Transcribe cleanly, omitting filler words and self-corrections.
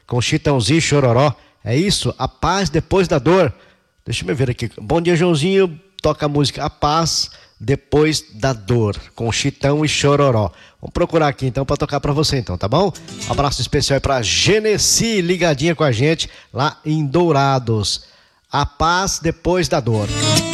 com Chitãozinho e Chororó. É isso? A paz depois da dor. Deixa eu ver aqui. Bom dia, Joãozinho. Toca a música A Paz Depois da Dor, com Chitão e Chororó. Vamos procurar aqui então para tocar para você então, tá bom? Abraço especial aí para Genesi, ligadinha com a gente lá em Dourados. A Paz Depois da Dor.